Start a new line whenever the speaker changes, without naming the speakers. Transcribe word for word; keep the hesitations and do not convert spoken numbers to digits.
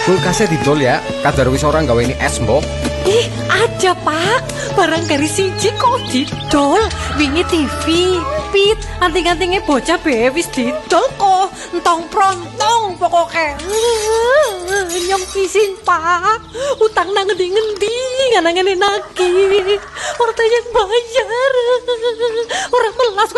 Kulkasnya didol ya, kadar wis orang gawe ini es mbok.
Ih, aja Pak. Barang dari siji kok didol. Wingi T V, pit, anting-antingnya bocah be wis didol kok. Entong prontong pokoknya. Nyong pisin Pak. Utang nang ngendi-ngendi, nganang-ngendi nagih. Orang yang bayar. Orang melas